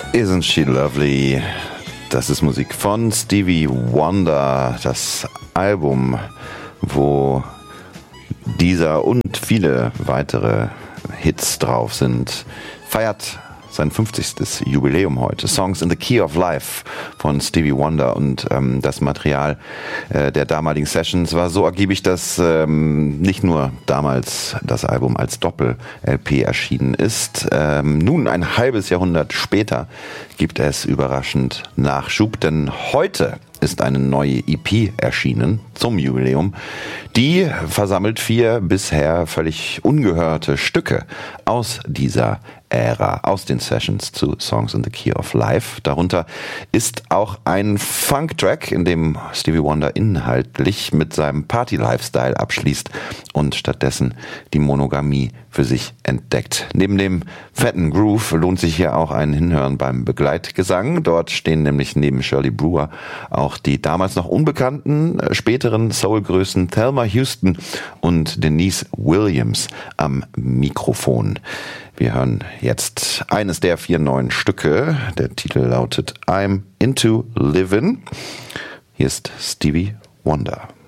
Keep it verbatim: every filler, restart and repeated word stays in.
Isn't She Lovely? Das ist Musik von Stevie Wonder, das Album, wo dieser und viele weitere Hits drauf sind, feiert sein fünfzigstes Jubiläum heute. Songs in the Key of Life von Stevie Wonder, und ähm, das Material äh, der damaligen Sessions war so ergiebig, dass ähm, nicht nur damals das Album als Doppel-L P erschienen ist. Ähm, nun, ein halbes Jahrhundert später, gibt es überraschend Nachschub, denn heute ist eine neue E P erschienen zum Jubiläum. Die versammelt vier bisher völlig ungehörte Stücke aus dieser Ära, aus den Sessions zu Songs in the Key of Life. Darunter ist auch ein Funk-Track, in dem Stevie Wonder inhaltlich mit seinem Party-Lifestyle abschließt und stattdessen die Monogamie für sich entdeckt. Neben dem fetten Groove lohnt sich hier auch ein Hinhören beim Begleitgesang. Dort stehen nämlich neben Shirley Brewer auch die damals noch unbekannten späteren Soul-Größen Thelma Houston und Denise Williams am Mikrofon. Wir hören jetzt eines der vier neuen Stücke. Der Titel lautet I'm Into Livin'. Hier ist Stevie Wonder.